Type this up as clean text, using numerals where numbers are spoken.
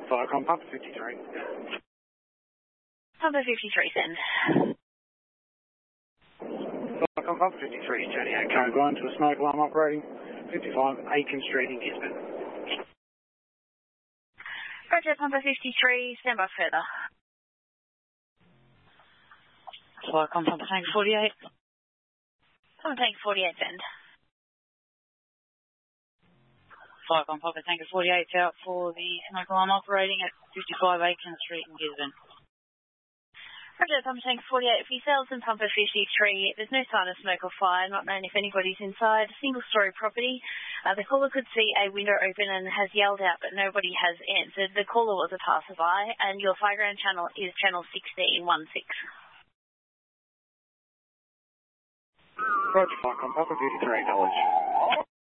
Viacom, Pumper 53. Pumper 53, send. Viacom, Pumper 53, turning out code 1 to a smoke alarm operating 55 Aiken Street in Gisborne. Roger, Pumper 53, stand by further. Viacom, Pumper Tank 48. Pumper Tank 48, send. Viacom, Pumper Tank 48 out for the smoke alarm operating at 55 Aiken Street in Gisborne. Roger, Pumper Tank 48 for yourselves and Pumper 53. There's no sign of smoke or fire, not known if anybody's inside. Single-storey property. The caller could see a window open and has yelled out, but nobody has answered. The caller was a passerby, and your fireground channel is channel 1616. Roger, Viacom, Pumper 53, acknowledge.